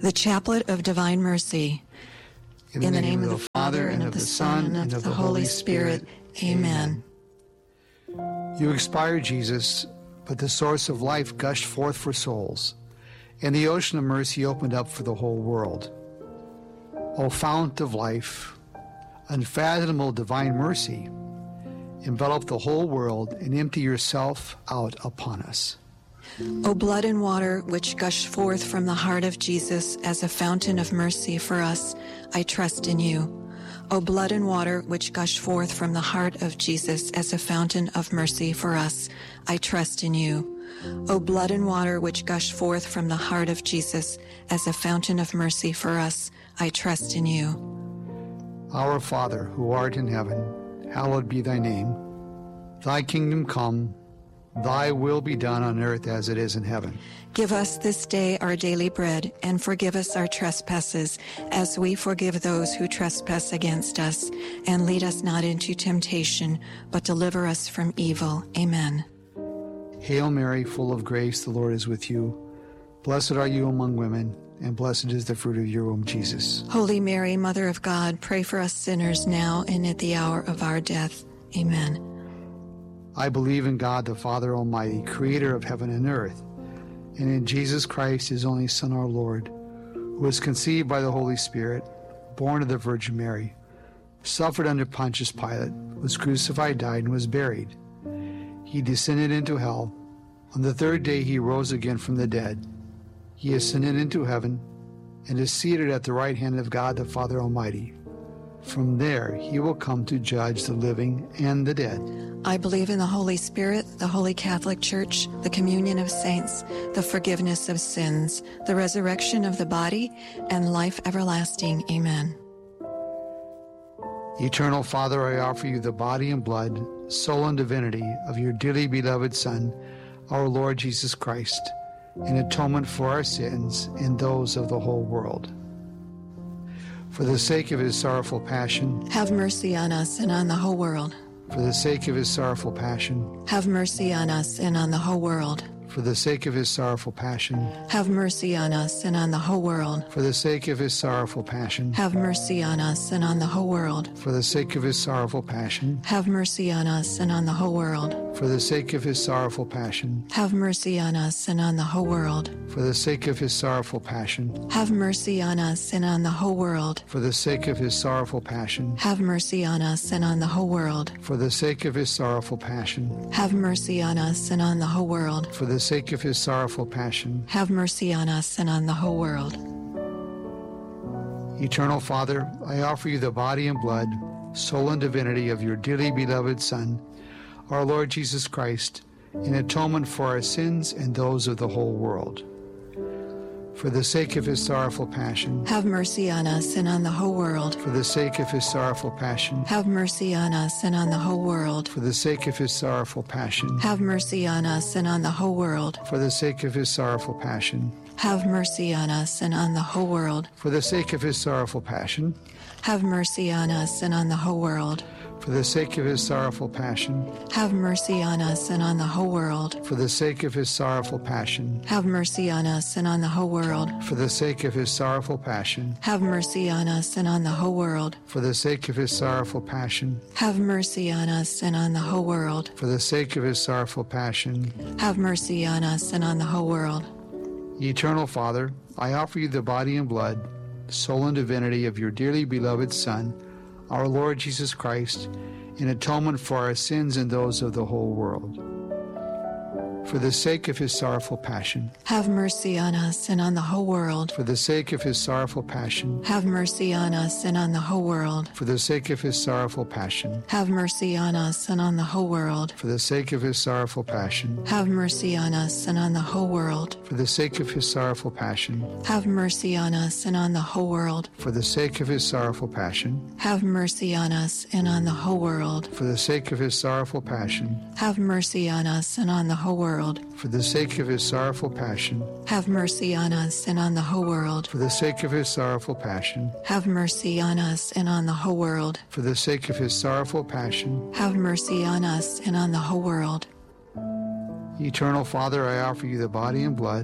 The Chaplet of Divine Mercy. In the name of the Father, and of the Son, and of the Holy Spirit. Amen. You expired, Jesus, but the source of life gushed forth for souls, and the ocean of mercy opened up for the whole world. O fount of life, unfathomable divine mercy, envelop the whole world and empty yourself out upon us. O blood and water which gush forth from the heart of Jesus as a fountain of mercy for us, I trust in you. O blood and water which gush forth from the heart of Jesus as a fountain of mercy for us, I trust in you. O blood and water which gush forth from the heart of Jesus as a fountain of mercy for us, I trust in you. Our Father, who art in heaven, hallowed be thy name. Thy kingdom come, thy will be done on earth as it is in heaven. Give us this day our daily bread, and forgive us our trespasses, as we forgive those who trespass against us. And lead us not into temptation, but deliver us from evil. Amen. Hail Mary, full of grace, the Lord is with you. Blessed are you among women, and blessed is the fruit of your womb, Jesus. Holy Mary, Mother of God, pray for us sinners now and at the hour of our death. Amen. I believe in God, the Father Almighty, creator of heaven and earth, and in Jesus Christ, his only Son, our Lord, who was conceived by the Holy Spirit, born of the Virgin Mary, suffered under Pontius Pilate, was crucified, died, and was buried. He descended into hell. On the third day he rose again from the dead. He ascended into heaven and is seated at the right hand of God, the Father Almighty. From there he will come to judge the living and the dead. I believe in the Holy Spirit, the Holy Catholic Church, the communion of saints, the forgiveness of sins, the resurrection of the body, and life everlasting. Amen. Eternal Father, I offer you the body and blood, soul and divinity of your dearly beloved Son, our Lord Jesus Christ, in atonement for our sins and those of the whole world. For the sake of his sorrowful passion, have mercy on us and on the whole world. For the sake of his sorrowful passion, have mercy on us and on the whole world. For the sake of his sorrowful passion, have mercy on us and on the whole world. For the sake of his sorrowful passion, have mercy on us and on the whole world. For the sake of his sorrowful passion, have mercy on us and on the whole world. For the sake of his sorrowful passion, have mercy on us and on the whole world. For the sake of his sorrowful passion, have mercy on us and on the whole world. For the sake of his sorrowful passion, have mercy on us and on the whole world. For the sake of his sorrowful passion, have mercy on us and on the whole world. For the sake of his sorrowful passion, have mercy on us and on the whole world. Eternal Father, I offer you the body and blood, soul and divinity of your dearly beloved Son, our Lord Jesus Christ, in atonement for our sins and those of the whole world. For the sake of his sorrowful passion, have mercy on us and on the whole world. For the sake of his sorrowful passion, have mercy on us and on the whole world. For the sake of his sorrowful passion, have mercy on us and on the whole world. For the sake of his sorrowful passion, have mercy on us and on the whole world. For the sake of his sorrowful passion, have mercy on us and on the whole world. For the sake of his sorrowful passion, have mercy on us and on the whole world. For the sake of his sorrowful passion, have mercy on us and on the whole world. For the sake of his sorrowful passion, have mercy on us and on the whole world. For the sake of his sorrowful passion, have mercy on us and on the whole world. For the sake of his sorrowful passion, have mercy on us and on the whole world. Eternal Father, I offer you the body and blood, soul and divinity of your dearly beloved Son, our Lord Jesus Christ, in atonement for our sins and those of the whole world. For the sake of his sorrowful passion, have mercy on us and on the whole world. For the sake of his sorrowful passion, have mercy on us and on the whole world. For the sake of his sorrowful passion, have mercy on us and on the whole world. For the sake of his sorrowful passion, have mercy on us and on the whole world. For the sake of his sorrowful passion, have mercy on us and on the whole world. For the sake of his sorrowful passion, have mercy on us and on the whole world. For the sake of his sorrowful passion, have mercy on us and on the whole world. For the sake of his sorrowful passion, have mercy on us and on the whole world. For the sake of his sorrowful passion, have mercy on us and on the whole world. For the sake of his sorrowful passion, have mercy on us and on the whole world. Eternal Father, I offer you the body and blood,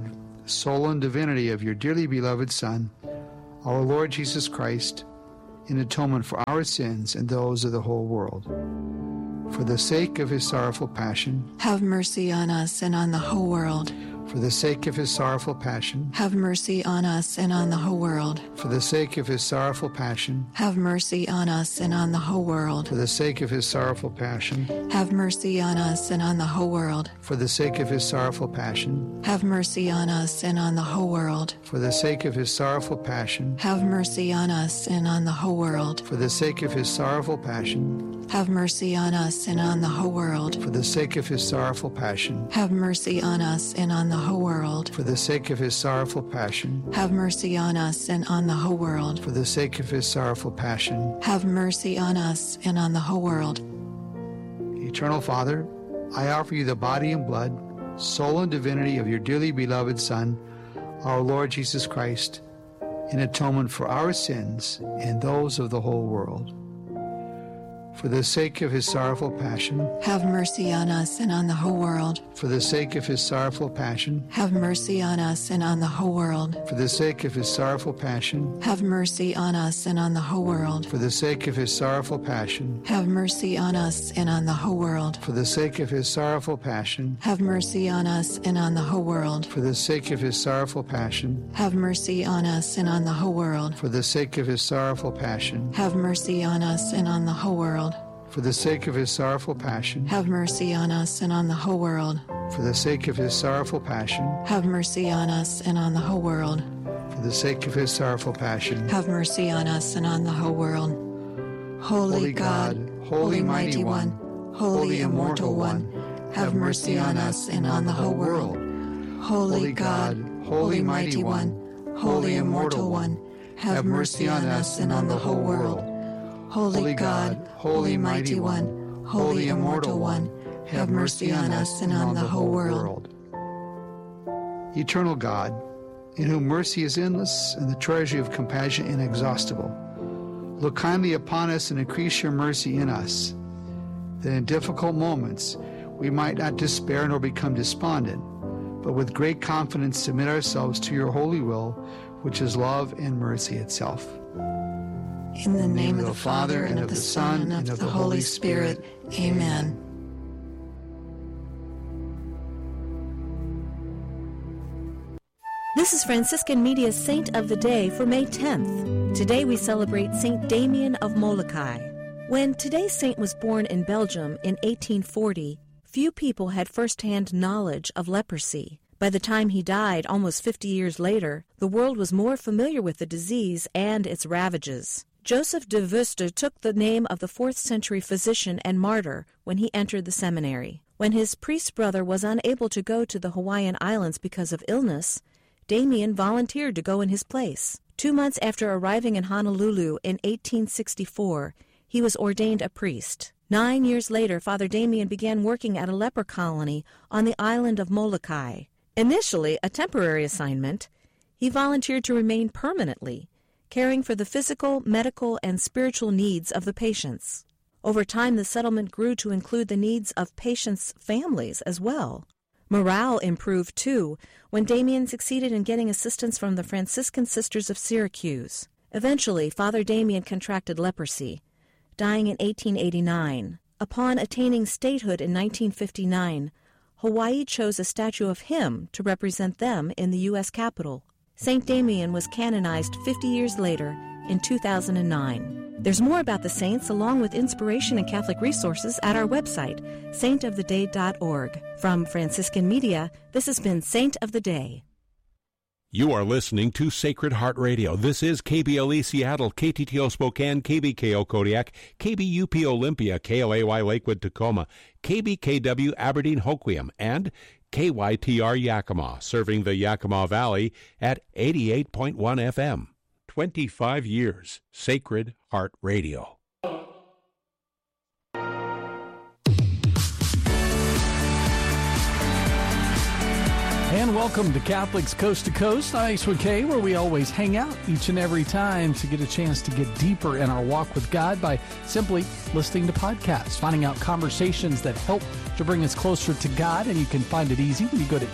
soul, and divinity of your dearly beloved Son, our Lord Jesus Christ, in atonement for our sins and those of the whole world. For the sake of his sorrowful passion, have mercy on us and on the whole world. for the sake of his sorrowful passion, Have mercy on us and on the whole world. for the sake of his sorrowful passion, Have mercy on us and on the whole world. for the sake of his sorrowful passion, Have mercy on us and on the whole world. for the sake of his sorrowful passion, Have mercy on us and on the whole world. for the sake of his sorrowful passion, Have mercy on us and on the whole world. for the sake of his sorrowful passion, Have mercy on us and on the whole world. for the sake of his sorrowful passion, Have mercy on us and on the whole world. for the sake of his sorrowful passion, Have mercy on us and on the whole world. for the sake of his sorrowful passion. Have mercy on us and on the whole world. Eternal Father, I offer you the body and blood, soul and divinity of your dearly beloved Son, our Lord Jesus Christ, in atonement for our sins and those of the whole world. For the sake of his sorrowful passion, Have mercy on us and on the whole world. for the sake of his sorrowful passion, Have mercy on us and on the whole world. for the sake of his sorrowful passion, Have mercy on us and on the whole world. for the sake of his sorrowful passion, Have mercy on us and on the whole world. for the sake of his sorrowful passion, Have mercy on us and on the whole world. for the sake of his sorrowful passion, Have mercy on us and on the whole world. for the sake of his sorrowful passion, Have mercy on us and on the whole world. for the sake of his sorrowful passion, Have mercy on us and on the whole world. for the sake of his sorrowful passion, Have mercy on us and on the whole world. for the sake of his sorrowful passion. Have mercy on us and on the whole world. Holy God, Holy Mighty One, Holy Immortal One, have mercy on us and on the whole world. Holy God, Holy Mighty One, Holy Immortal One, have mercy on us and on the whole world. Holy God, Holy Mighty One, Holy Immortal One, have mercy on us and on the whole world. Eternal God, in whom mercy is endless and the treasury of compassion inexhaustible, look kindly upon us and increase your mercy in us, that in difficult moments we might not despair nor become despondent, but with great confidence submit ourselves to your holy will, which is love and mercy itself. In the name of the Father, and of the Son, and of the Holy Spirit. Amen. This is Franciscan Media's Saint of the Day for May 10th. Today we celebrate Saint Damien of Molokai. When today's saint was born in Belgium in 1840, few people had first-hand knowledge of leprosy. By the time he died, almost 50 years later, the world was more familiar with the disease and its ravages. Joseph de Veuster took the name of the 4th century physician and martyr when he entered the seminary. When his priest brother was unable to go to the Hawaiian Islands because of illness, Damien volunteered to go in his place. 2 months after arriving in Honolulu in 1864, he was ordained a priest. 9 years later, Father Damien began working at a leper colony on the island of Molokai. Initially a temporary assignment, he volunteered to remain permanently, caring for the physical, medical, and spiritual needs of the patients. Over time, the settlement grew to include the needs of patients' families as well. Morale improved, too, when Damien succeeded in getting assistance from the Franciscan Sisters of Syracuse. Eventually, Father Damien contracted leprosy, dying in 1889. Upon attaining statehood in 1959, Hawaii chose a statue of him to represent them in the U.S. Capitol. St. Damien was canonized 50 years later in 2009. There's more about the saints along with inspiration and Catholic resources at our website, saintoftheday.org. From Franciscan Media, this has been Saint of the Day. You are listening to Sacred Heart Radio. This is KBLE Seattle, KTTO Spokane, KBKO Kodiak, KBUP Olympia, KLAY Lakewood Tacoma, KBKW Aberdeen Hoquiam, and KYTR Yakima, serving the Yakima Valley at 88.1 FM. 25 years, Sacred Heart Radio. And welcome to Catholics Coast to Coast. I'm Alex McKay, where we always hang out each and every time to get a chance to get deeper in our walk with God by simply listening to podcasts, finding out conversations that help to bring us closer to God, and you can find it easy when you go to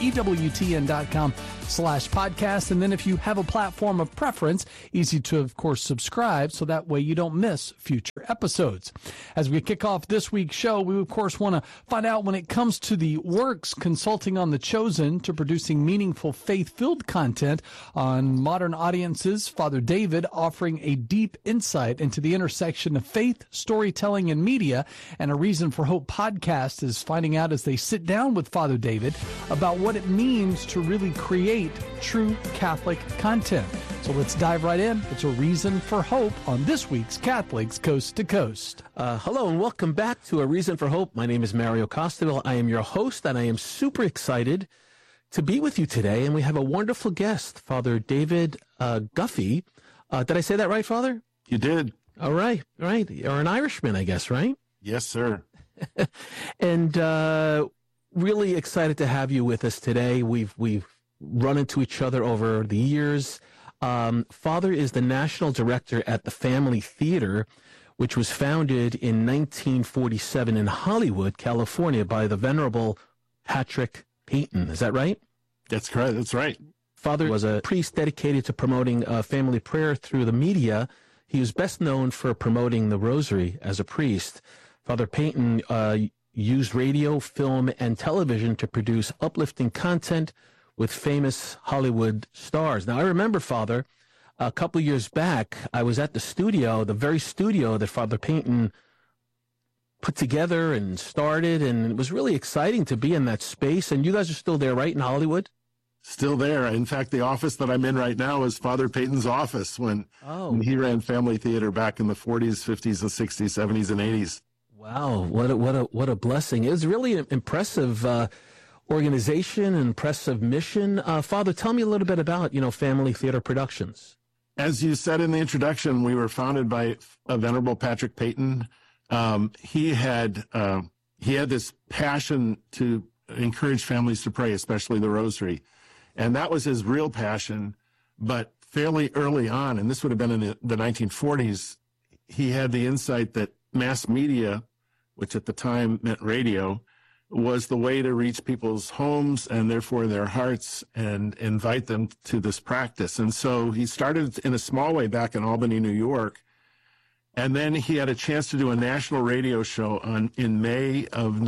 EWTN.com/podcast. And then if you have a platform of preference, easy to, of course, subscribe, so that way you don't miss future episodes. As we kick off this week's show, we, of course, want to find out when it comes to the Works Consulting on the Chosen to producing meaningful faith-filled content on modern audiences, Father David offering a deep insight into the intersection of faith, storytelling, and media. And A Reason for Hope podcast is finding out as they sit down with Father David about what it means to really create true Catholic content. So let's dive right in. It's A Reason for Hope on this week's Catholics Coast to Coast. Hello and welcome back to A Reason for Hope. My name is Mario Costabile. I am your host, and I am super excited to be with you today. And we have a wonderful guest, Father David Guffey. Did I say that right, Father? You did. All right. You're an Irishman, I guess, right? Yes, sir. And really excited to have you with us today. We've run into each other over the years. Father is the national director at the Family Theater, which was founded in 1947 in Hollywood, California, by the Venerable Patrick Peyton. Is that right? That's correct. That's right. Father was a priest dedicated to promoting family prayer through the media. He was best known for promoting the rosary as a priest. Father Peyton used radio, film, and television to produce uplifting content with famous Hollywood stars. Now, I remember, Father, a couple years back, I was at the studio, the very studio that Father Peyton put together and started, and it was really exciting to be in that space. And you guys are still there, right, in Hollywood? Still there. In fact, the office that I'm in right now is Father Peyton's office when he ran Family Theater back in the 40s, 50s, and 60s, 70s, and 80s. Wow, what a blessing. It was really an impressive organization, impressive mission. Father, tell me a little bit about, Family Theater Productions. As you said in the introduction, we were founded by Venerable Patrick Peyton. He had this passion to encourage families to pray, especially the rosary. And that was his real passion. But fairly early on, and this would have been in the 1940s, he had the insight that mass media, which at the time meant radio, was the way to reach people's homes and therefore their hearts and invite them to this practice. And so he started in a small way back in Albany, New York. And then he had a chance to do a national radio show in May of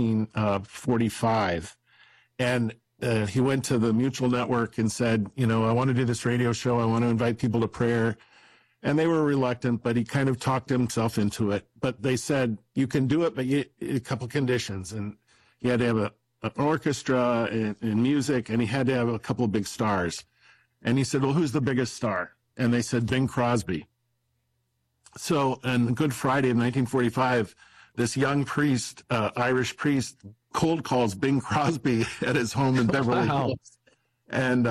1945. And he went to the Mutual Network and said, I want to do this radio show. I want to invite people to prayer. And they were reluctant, but he kind of talked himself into it. But they said, you can do it, but a couple conditions. And he had to have an orchestra and music, and he had to have a couple of big stars. And he said, well, who's the biggest star? And they said, Bing Crosby. So on Good Friday of 1945, this young priest, Irish priest, cold calls Bing Crosby at his home in Beverly Hills. And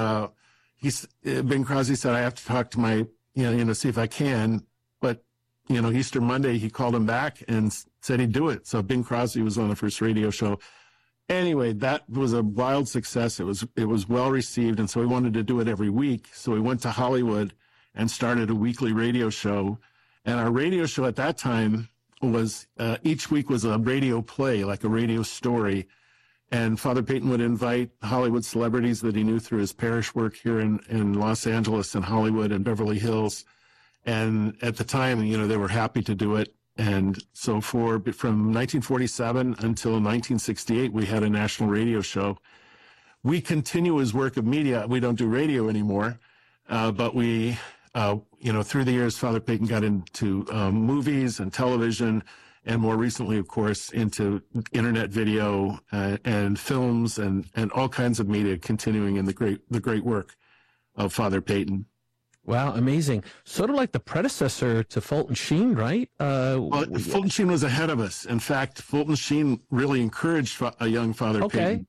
Bing Crosby said, I have to talk to my, see if I can. But, Easter Monday, he called him back and said he'd do it. So Bing Crosby was on the first radio show. Anyway, that was a wild success. It was well received. And so he wanted to do it every week. So he went to Hollywood and started a weekly radio show. And our radio show at that time was each week was a radio play, like a radio story. And Father Peyton would invite Hollywood celebrities that he knew through his parish work here in Los Angeles and Hollywood and Beverly Hills. And at the time, they were happy to do it. And so from 1947 until 1968, we had a national radio show. We continue his work of media. We don't do radio anymore, but we, through the years, Father Peyton got into movies and television, and more recently, of course, into internet video and films and all kinds of media, continuing in the great work of Father Peyton. Wow, amazing. Sort of like the predecessor to Fulton Sheen, right? Fulton Sheen was ahead of us. In fact, Fulton Sheen really encouraged a young Father Peyton.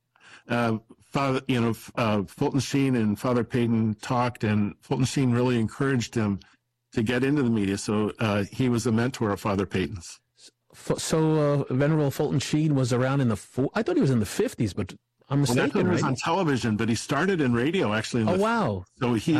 Fulton Sheen and Father Peyton talked, and Fulton Sheen really encouraged him to get into the media. So he was a mentor of Father Peyton's. So Venerable Fulton Sheen was around I thought he was in the 50s, but I'm mistaken, well, right? He was on television, but he started in radio actually. Wow! So he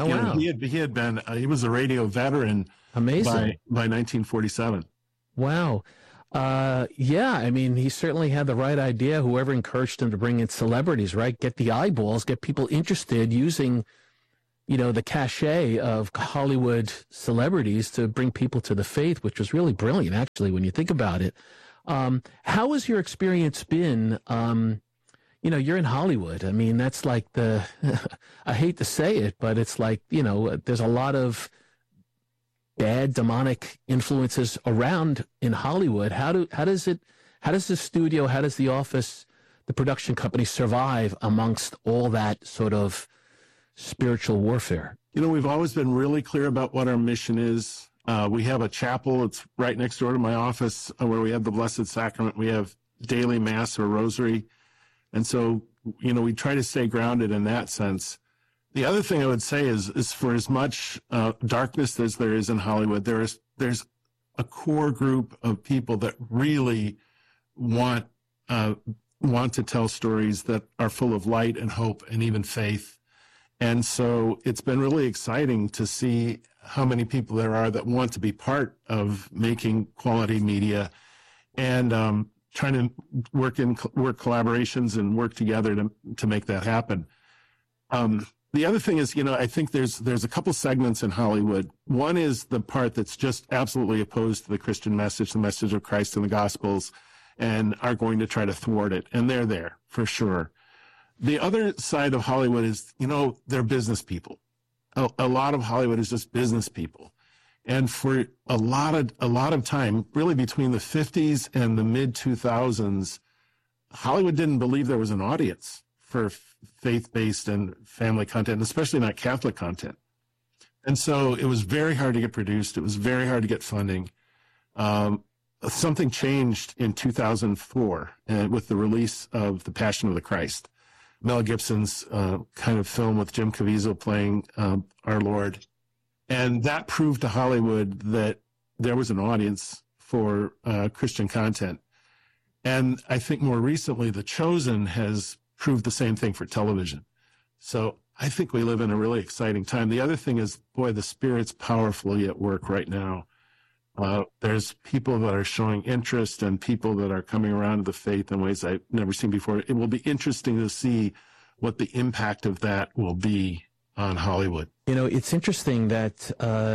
was a radio veteran. Amazing. By 1947. Wow. Yeah, I mean, he certainly had the right idea. Whoever encouraged him to bring in celebrities, right? Get the eyeballs, get people interested using, the cachet of Hollywood celebrities to bring people to the faith, which was really brilliant, actually, when you think about it. How has your experience been? You're in Hollywood. I mean, that's like I hate to say it, but it's like, there's a lot of bad demonic influences around in Hollywood. How does the studio, how does the office, the production company survive amongst all that sort of spiritual warfare? We've always been really clear about what our mission is. We have a chapel. It's right next door to my office where we have the Blessed Sacrament. We have daily mass or rosary. And so, we try to stay grounded in that sense. The other thing I would say is for as much darkness as there is in Hollywood, there's a core group of people that really want to tell stories that are full of light and hope and even faith. And so it's been really exciting to see how many people there are that want to be part of making quality media and trying to work collaborations and work together to make that happen. The other thing is, I think there's a couple segments in Hollywood. One is the part that's just absolutely opposed to the Christian message, the message of Christ and the Gospels, and are going to try to thwart it. And they're there for sure. The other side of Hollywood is, they're business people. A lot of Hollywood is just business people. And for a lot of time, really between the 50s and the mid 2000s, Hollywood didn't believe there was an audience for faith-based and family content, especially not Catholic content. And so it was very hard to get produced. It was very hard to get funding. Something changed in 2004 with the release of The Passion of the Christ. Mel Gibson's kind of film with Jim Caviezel playing our Lord. And that proved to Hollywood that there was an audience for Christian content. And I think more recently, The Chosen has proved the same thing for television. So I think we live in a really exciting time. The other thing is, boy, the Spirit's powerfully at work right now. There's people that are showing interest and people that are coming around to the faith in ways I've never seen before. It will be interesting to see what the impact of that will be on Hollywood. It's interesting that,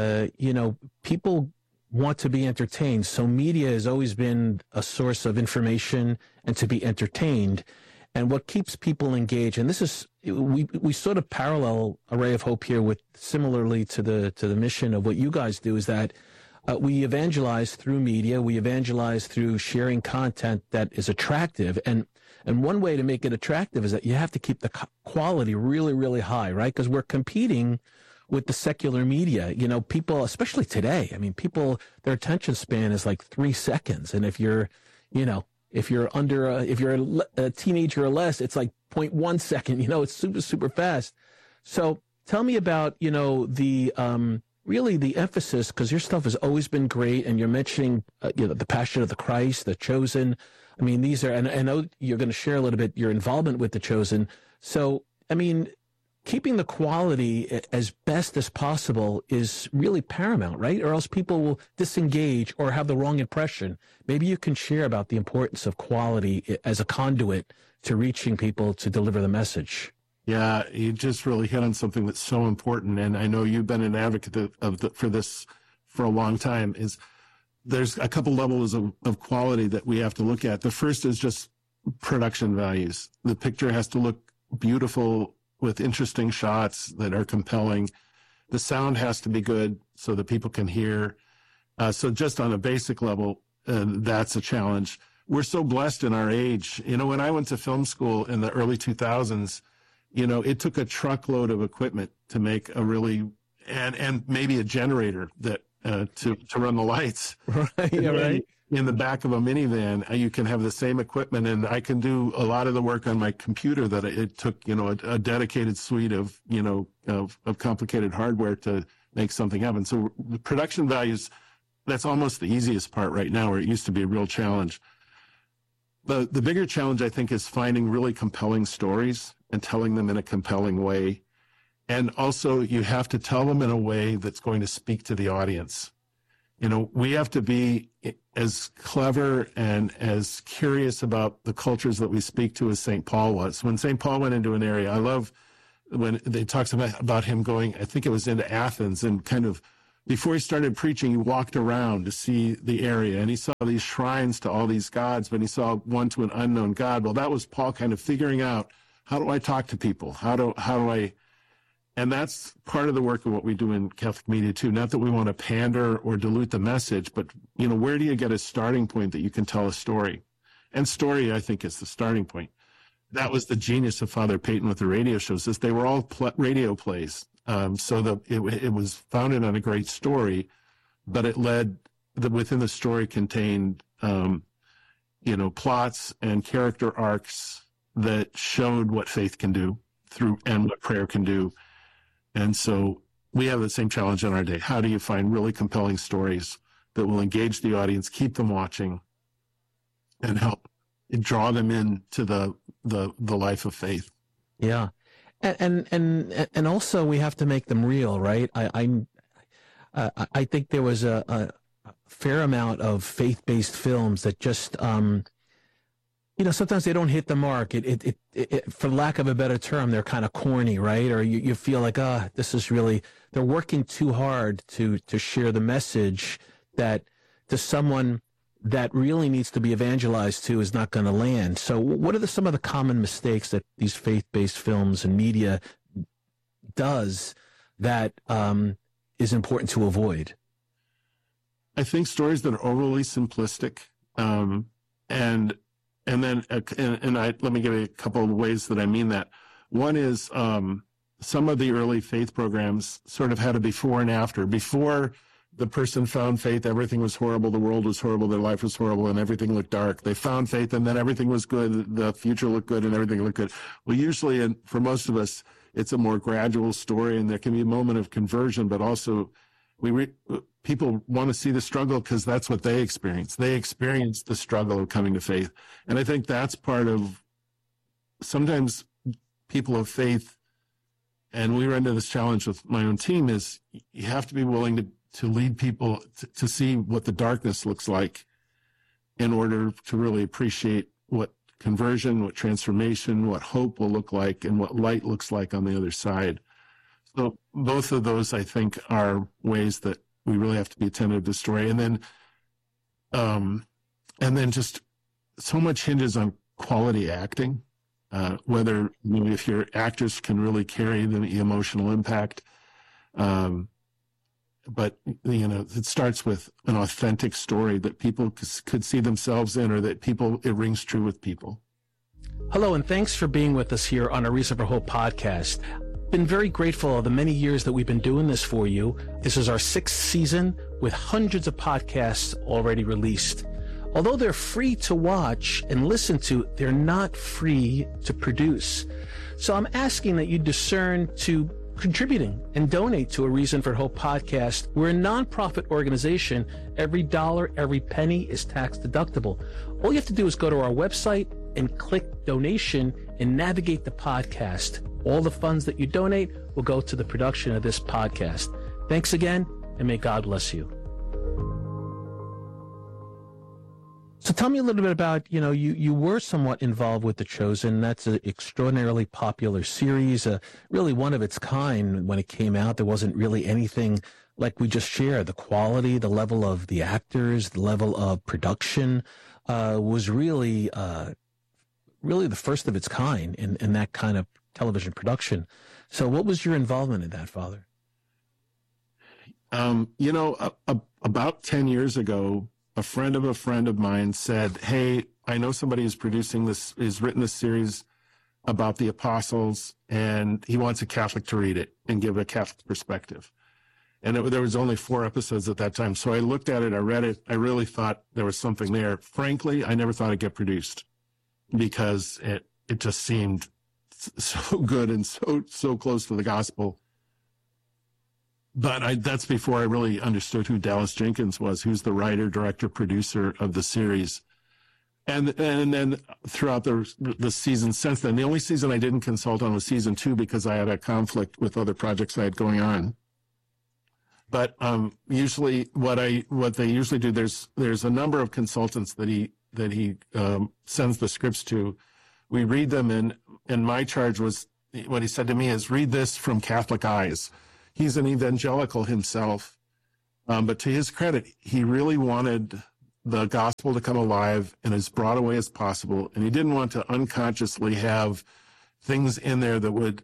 people want to be entertained. So media has always been a source of information and to be entertained. And what keeps people engaged, and this is, we sort of parallel A Ray of Hope here with similarly to the mission of what you guys do, is that we evangelize through media. We evangelize through sharing content that is attractive. And one way to make it attractive is that you have to keep the quality really, really high, right? Because we're competing with the secular media. People, especially today, their attention span is like 3 seconds. And if you're a teenager or less, it's like 0.1 second, it's super, super fast. So tell me about, really the emphasis, because your stuff has always been great, and you're mentioning, The Passion of the Christ, The Chosen. These are, and I know you're going to share a little bit your involvement with The Chosen. So, keeping the quality as best as possible is really paramount, right? Or else people will disengage or have the wrong impression. Maybe you can share about the importance of quality as a conduit to reaching people to deliver the message. Yeah, you just really hit on something that's so important, and I know you've been an advocate for this for a long time. There's a couple levels of quality that we have to look at. The first is just production values. The picture has to look beautiful with interesting shots that are compelling. The sound has to be good so that people can hear. So just on a basic level, that's a challenge. We're so blessed in our age. When I went to film school in the early 2000s, it took a truckload of equipment to make a really, and maybe a generator that to run the lights. Right, yeah, right. In the back of a minivan, you can have the same equipment, and I can do a lot of the work on my computer that it took, a dedicated suite of complicated hardware to make something happen. So the production values, that's almost the easiest part right now, where it used to be a real challenge. The bigger challenge, I think, is finding really compelling stories and telling them in a compelling way. And also, you have to tell them in a way that's going to speak to the audience. We have to be as clever and as curious about the cultures that we speak to as St. Paul was. When St. Paul went into an area, I love when they talks about him going, I think it was into Athens, and kind of before he started preaching, he walked around to see the area, and he saw these shrines to all these gods, but he saw one to an unknown God. Well, that was Paul kind of figuring out, how do I talk to people? How do I, and that's part of the work of what we do in Catholic media too. Not that we want to pander or dilute the message, but where do you get a starting point that you can tell a story? And story, I think, is the starting point. That was the genius of Father Peyton with the radio shows, is they were all radio plays. So it was founded on a great story, but it within the story contained, plots and character arcs that showed what faith can do and what prayer can do. And so we have the same challenge in our day. How do you find really compelling stories that will engage the audience, keep them watching, and help draw them into the life of faith? Yeah. And also we have to make them real, right? I think there was a fair amount of faith-based films that just, sometimes they don't hit the mark. It for lack of a better term, they're kind of corny, right? Or you feel like, this is really, they're working too hard to share the message that to someone that really needs to be evangelized to is not going to land. So what are some of the common mistakes that these faith-based films and media does that is important to avoid? I think stories that are overly simplistic, let me give you a couple of ways that I mean that. One is some of the early faith programs sort of had a before and after. Before the person found faith, everything was horrible, the world was horrible, their life was horrible, and everything looked dark. They found faith, and then everything was good, the future looked good, and everything looked good. Well, usually, and for most of us, it's a more gradual story, and there can be a moment of conversion, but also people want to see the struggle because that's what they experience. They experience the struggle of coming to faith. And I think that's part of, sometimes people of faith, and we run into this challenge with my own team, is you have to be willing to lead people to see what the darkness looks like in order to really appreciate what conversion, what transformation, what hope will look like, and what light looks like on the other side. So both of those, I think, are ways that we really have to be attentive to the story. And then just so much hinges on quality acting, whether if your actors can really carry the emotional impact. But, it starts with an authentic story that people could see themselves in, or that it rings true with people. Hello, and thanks for being with us here on A Reason for Hope podcast. Been very grateful of the many years that we've been doing this for you. This is our 6th season with hundreds of podcasts already released. Although they're free to watch and listen to, they're not free to produce. So I'm asking that you discern to contributing and donate to A Reason for Hope podcast. We're a nonprofit organization. Every dollar, every penny is tax deductible. All you have to do is go to our website and click donation and navigate the podcast. All the funds that you donate will go to the production of this podcast. Thanks again, and may God bless you. So tell me a little bit about, you were somewhat involved with The Chosen. That's an extraordinarily popular series, really one of its kind. When it came out, there wasn't really anything like we just shared. The quality, the level of the actors, the level of production was really the first of its kind in that kind of television production. So what was your involvement in that, Father? About 10 years ago, a friend of mine said, "Hey, I know somebody who's producing this, has written this series about the apostles, and he wants a Catholic to read it and give a Catholic perspective." And there was only 4 episodes at that time. So I looked at it, I read it, I really thought there was something there. Frankly, I never thought it'd get produced because it just seemed so good and so close to the gospel. But that's before I really understood who Dallas Jenkins was, who's the writer, director, producer of the series. And then throughout the season since then, the only season I didn't consult on was season 2 because I had a conflict with other projects I had going on. But usually, what they usually do, there's a number of consultants that he sends the scripts to. We read them, and my charge was, what he said to me is, read this from Catholic eyes. He's an evangelical himself, but to his credit, he really wanted the gospel to come alive in as broad a way as possible, and he didn't want to unconsciously have things in there that would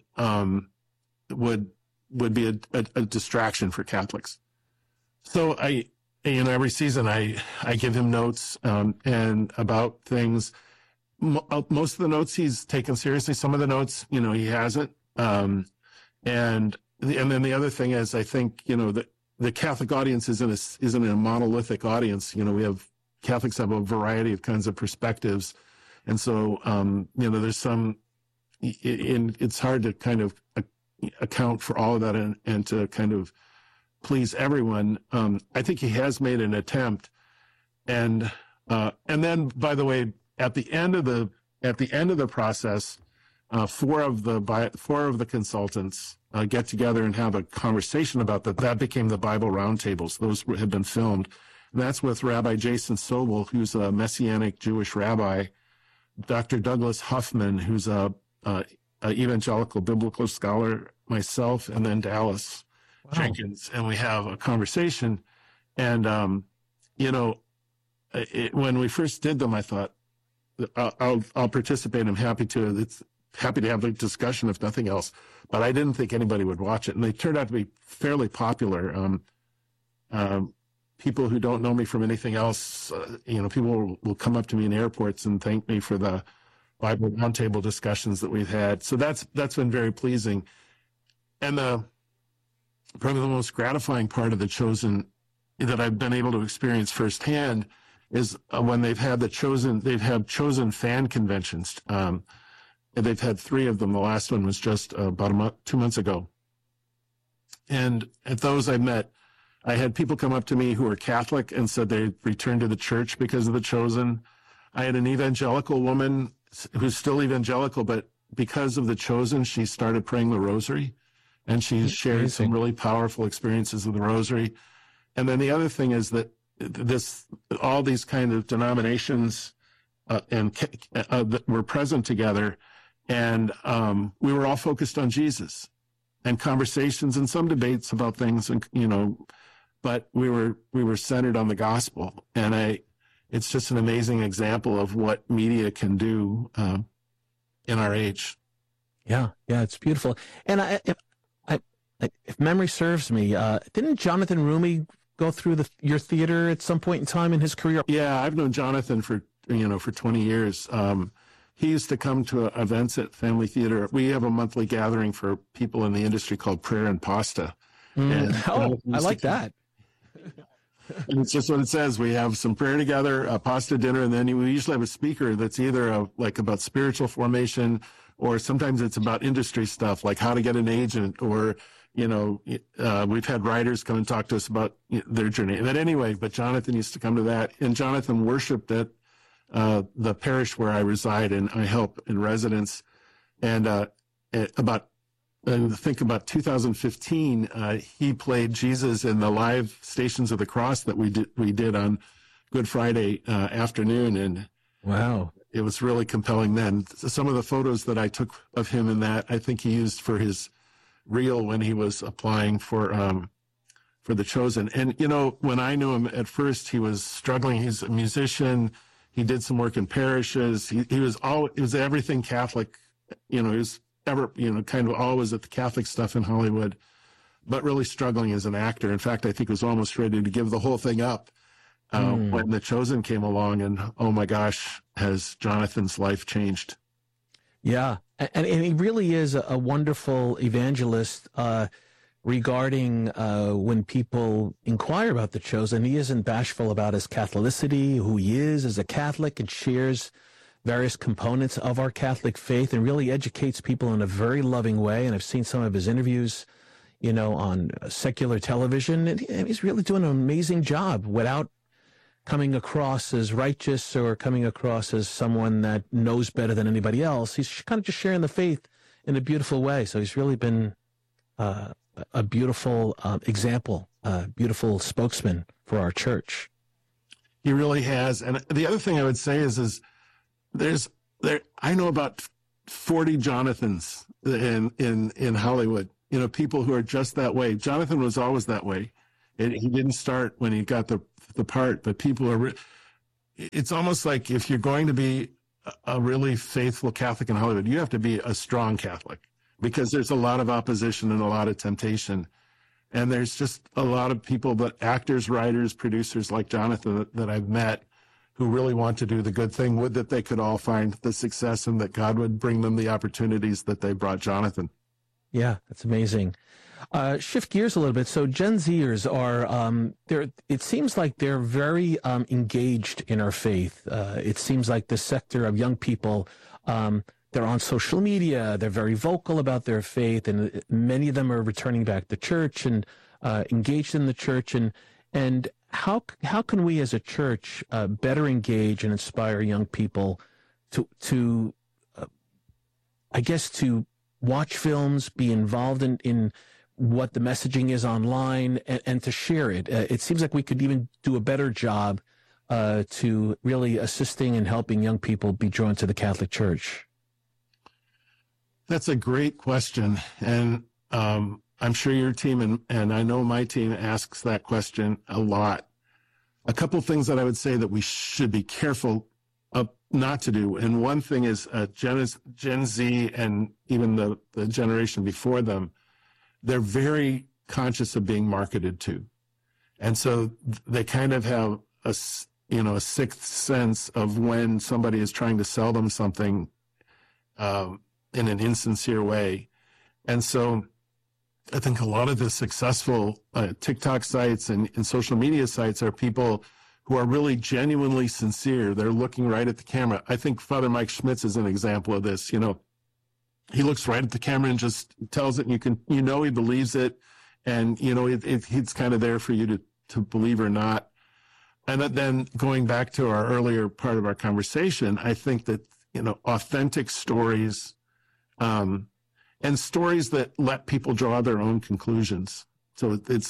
be a distraction for Catholics. So every season I give him notes and about things. Most of the notes he's taken seriously. Some of the notes, he hasn't. And then the other thing is, I think, the Catholic audience isn't a monolithic audience. Catholics have a variety of kinds of perspectives. And so, there's some, it's hard to kind of account for all of that and to kind of please everyone. I think he has made an attempt. And then, by the way, at the end of the process, four of the consultants get together and have a conversation about that. That became the Bible Roundtables. Those have been filmed. And that's with Rabbi Jason Sobel, who's a Messianic Jewish rabbi, Dr. Douglas Huffman, who's a evangelical biblical scholar, myself, and then Dallas Jenkins. And we have a conversation. And, when we first did them, I thought, I'll participate. I'm happy to. It's happy to have a discussion, if nothing else. But I didn't think anybody would watch it, and they turned out to be fairly popular. People who don't know me from anything else, people will come up to me in airports and thank me for the Bible Roundtable discussions that we've had. So that's been very pleasing. And probably the most gratifying part of The Chosen that I've been able to experience firsthand is when they've had chosen fan conventions. They've had 3 of them. The last one was just about 2 months ago. And at those I had people come up to me who were Catholic and said they returned to the church because of The Chosen. I had an evangelical woman who's still evangelical, but because of The Chosen, she started praying the rosary, and she's shared some really powerful experiences of the rosary. And then the other thing is that all these kind of denominations that were present together, and we were all focused on Jesus, and conversations and some debates about things, and but we were centered on the gospel. And it's just an amazing example of what media can do in our age. Yeah, it's beautiful. And if memory serves me, didn't Jonathan Roumie go through your theater at some point in time in his career? Yeah, I've known Jonathan for 20 years. He used to come to events at Family Theater. We have a monthly gathering for people in the industry called Prayer and Pasta. I like that. And it's just what it says. We have some prayer together, a pasta dinner, and then we usually have a speaker that's either about spiritual formation, or sometimes it's about industry stuff, like how to get an agent, or we've had writers come and talk to us about their journey. But anyway, Jonathan used to come to that, and Jonathan worshiped at the parish where I reside, and I help in residence. And I think about 2015, he played Jesus in the live Stations of the Cross that we did on Good Friday afternoon, and wow, it was really compelling then. Some of the photos that I took of him in that, I think he used for his reel when he was applying for The Chosen. And when I knew him at first, he was struggling. He's a musician. He did some work in parishes. He was everything Catholic. He was kind of always at the Catholic stuff in Hollywood, but really struggling as an actor. In fact, I think was almost ready to give the whole thing up when The Chosen came along, and oh my gosh, has Jonathan's life changed. Yeah, and he really is a wonderful evangelist regarding when people inquire about The Chosen. He isn't bashful about his Catholicity, who he is as a Catholic, and shares various components of our Catholic faith, and really educates people in a very loving way. And I've seen some of his interviews, on secular television, and he's really doing an amazing job without coming across as righteous or coming across as someone that knows better than anybody else. He's kind of just sharing the faith in a beautiful way. So he's really been a beautiful example beautiful spokesman for our church. He really has. And the other thing I would say is I know about 40 Jonathans in Hollywood, people who are just that way. Jonathan was always that way. He didn't start when he got the part, but people are, it's almost like if you're going to be a really faithful Catholic in Hollywood, you have to be a strong Catholic, because there's a lot of opposition and a lot of temptation. And there's just a lot of people, but actors, writers, producers like Jonathan that I've met who really want to do the good thing. Would that they could all find the success, and that God would bring them the opportunities that they brought Jonathan. Yeah, that's amazing. Shift gears a little bit. So Gen Zers are, it seems like they're very engaged in our faith. It seems like the sector of young people, they're on social media. They're very vocal about their faith, and many of them are returning back to church and engaged in the church. And how can we as a church better engage and inspire young people to watch films, be involved in what the messaging is online, and to share it? It seems like we could even do a better job to really assisting and helping young people be drawn to the Catholic Church. That's a great question. And I'm sure your team and I know my team asks that question a lot. A couple of things that I would say that we should be careful not to do. And one thing is Gen Z and even the generation before them, they're very conscious of being marketed to. And so they kind of have a sixth sense of when somebody is trying to sell them something in an insincere way. And so I think a lot of the successful TikTok sites and social media sites are people who are really genuinely sincere. They're looking right at the camera. I think Father Mike Schmitz is an example of this. He looks right at the camera and just tells it, and he believes it. And, it's kind of there for you to believe or not. And then going back to our earlier part of our conversation, I think that, authentic stories, and stories that let people draw their own conclusions. So it's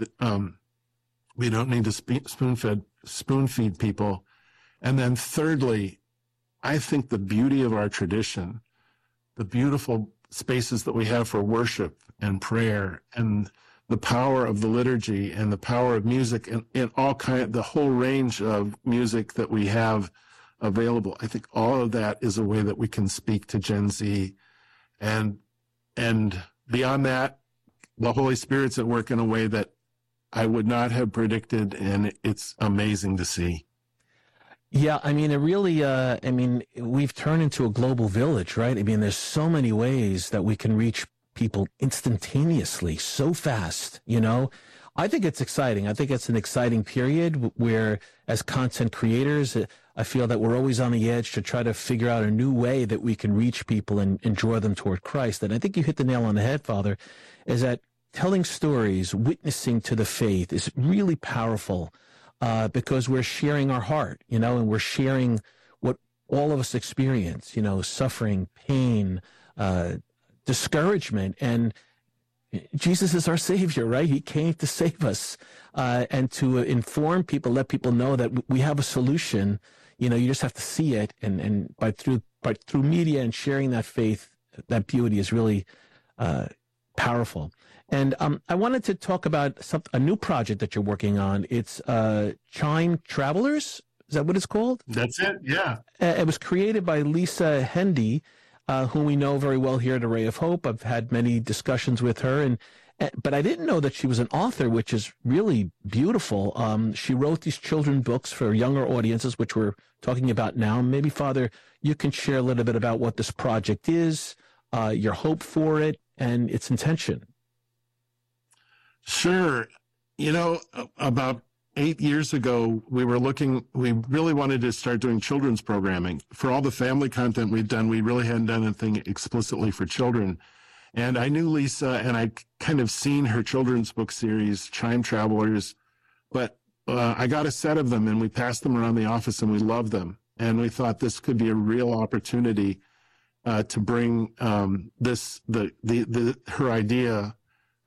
we don't need to spoon feed people. And then thirdly, I think the beauty of our tradition, the beautiful spaces that we have for worship and prayer, and the power of the liturgy and the power of music, and the whole range of music that we have available. I think all of that is a way that we can speak to Gen Z. And beyond that, the Holy Spirit's at work in a way that I would not have predicted, and it's amazing to see. Yeah, it really, we've turned into a global village, right? There's so many ways that we can reach people instantaneously, so fast, I think it's exciting. I think it's an exciting period where, as content creators, I feel that we're always on the edge to try to figure out a new way that we can reach people and draw them toward Christ. And I think you hit the nail on the head, Father, is that telling stories, witnessing to the faith is really powerful because we're sharing our heart, and we're sharing what all of us experience, suffering, pain, discouragement. And Jesus is our Savior, right? He came to save us and to inform people, let people know that we have a solution. You just have to see it, and through media and sharing that faith, that beauty is really powerful. And I wanted to talk about a new project that you're working on. It's Chime Travelers. Is that what it's called? That's it, yeah. It was created by Lisa Hendy, whom we know very well here at Array of Hope. I've had many discussions with her, but I didn't know that she was an author, which is really beautiful. She wrote these children's books for younger audiences, which we're talking about now. Maybe, Father, you can share a little bit about what this project is, your hope for it, and its intention. Sure. About 8 years ago, we really wanted to start doing children's programming. For all the family content we'd done, we really hadn't done anything explicitly for children. And I knew Lisa, and I'd kind of seen her children's book series, Chime Travelers, but I got a set of them, and we passed them around the office, and we loved them. And we thought this could be a real opportunity to bring her idea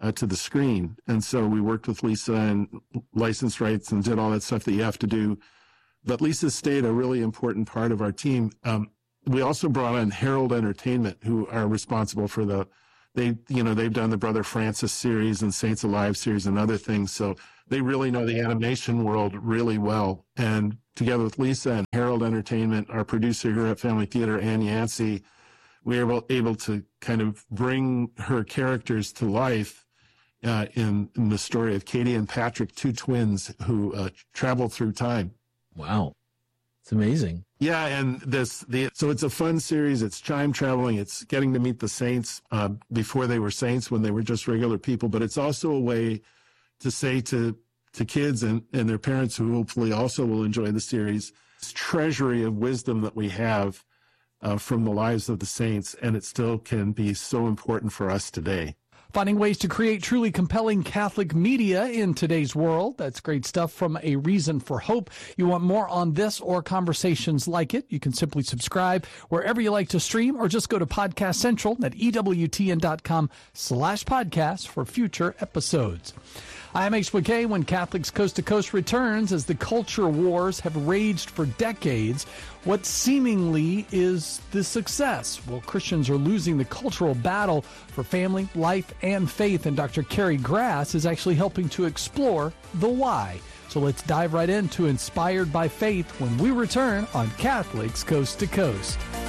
to the screen. And so we worked with Lisa and licensed rights and did all that stuff that you have to do. But Lisa stayed a really important part of our team. We also brought on Herald Entertainment, who are responsible for they've done the Brother Francis series and Saints Alive series and other things. So they really know the animation world really well. And together with Lisa and Herald Entertainment, our producer here at Family Theater, Ann Yancey, we were able to kind of bring her characters to life in the story of Katie and Patrick, two twins who travel through time. Wow. It's amazing. Yeah, and so it's a fun series. It's time traveling. It's getting to meet the saints before they were saints, when they were just regular people. But it's also a way to say to kids and their parents, who hopefully also will enjoy the series, this treasury of wisdom that we have from the lives of the saints, and it still can be so important for us today. Finding ways to create truly compelling Catholic media in today's world. That's great stuff from A Reason for Hope. You want more on this or conversations like it, you can simply subscribe wherever you like to stream, or just go to Podcast Central at EWTN.com/podcast for future episodes. I'm HBK. When Catholics Coast to Coast returns, as the culture wars have raged for decades, what seemingly is the success? Well, Christians are losing the cultural battle for family, life, and faith, and Dr. Carrie Grass is actually helping to explore the why. So let's dive right into Inspired by Faith when we return on Catholics Coast to Coast.